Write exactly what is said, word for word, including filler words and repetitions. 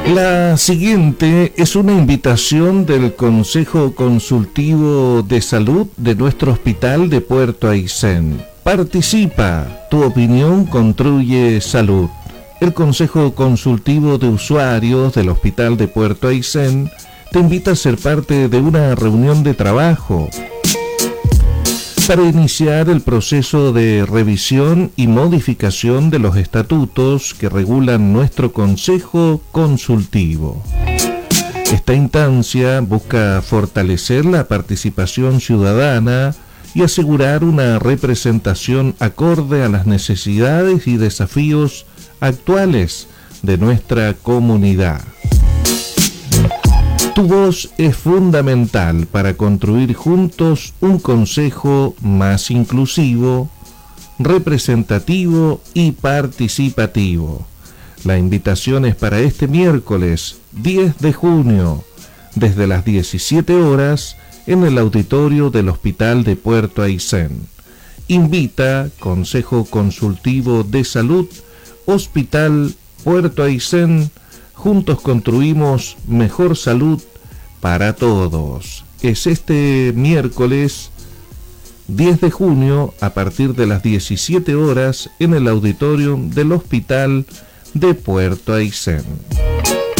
La siguiente es una invitación del Consejo Consultivo de Salud de nuestro hospital de Puerto Aysén. Participa, tu opinión construye salud. El Consejo Consultivo de Usuarios del Hospital de Puerto Aysén te invita a ser parte de una reunión de trabajo para iniciar el proceso de revisión y modificación de los estatutos que regulan nuestro Consejo Consultivo. Esta instancia busca fortalecer la participación ciudadana y asegurar una representación acorde a las necesidades y desafíos actuales de nuestra comunidad. Tu voz es fundamental para construir juntos un consejo más inclusivo, representativo y participativo. La invitación es para este miércoles diez de junio, desde las diecisiete horas, en el auditorio del Hospital de Puerto Aysén. Invita Consejo Consultivo de Salud, Hospital Puerto Aysén. Juntos construimos mejor salud para todos. Es este miércoles diez de junio a partir de las diecisiete horas en el auditorio del Hospital de Puerto Aysén.